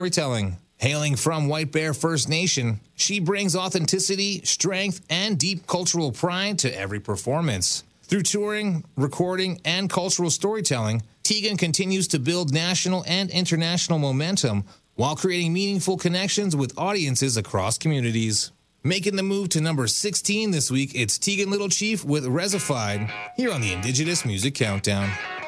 storytelling. Hailing from White Bear First Nation, she brings authenticity, strength, and deep cultural pride to every performance. Through touring, recording, and cultural storytelling, Tegan continues to build national and international momentum while creating meaningful connections with audiences across communities. Making the move to number 16 this week, it's Tegan Little Chief with Resified here on the Indigenous Music Countdown.